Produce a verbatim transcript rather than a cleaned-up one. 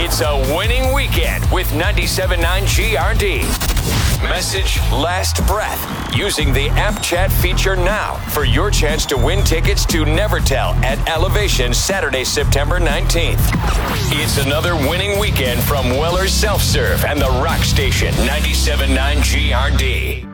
It's a winning weekend with ninety-seven point nine G R D. Message last breath using the app chat feature now for your chance to win tickets to Never Tell at Elevation Saturday, September nineteenth. It's another winning weekend from Weller's Self-Serve and the Rock Station ninety-seven point nine G R D.